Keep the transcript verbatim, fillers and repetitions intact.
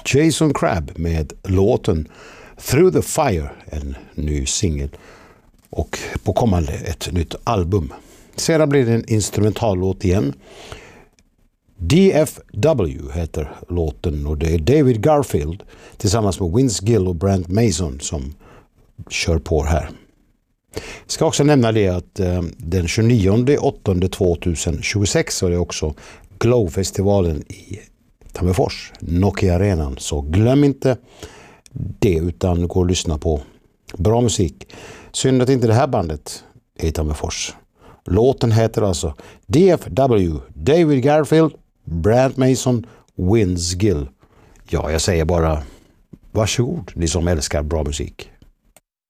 Jason Crabb med låten Through the Fire, en ny singel. Och på kommande ett nytt album. Sedan blir det en instrumentallåt igen. D F W heter låten och det är David Garfield tillsammans med Vince Gill och Brent Mason som kör på här. Jag ska också nämna det att eh, den tjugonionde augusti tjugohundratjugosex så är det också Glow-festivalen i Tammerfors, Nokia-arenan. Så glöm inte det utan gå och lyssna på bra musik. Synd att inte det här bandet är i Tammerfors. Låten heter alltså D F W, David Garfield, Brent Mason, Vince Gill. Ja, jag säger bara varsågod, ni som älskar bra musik.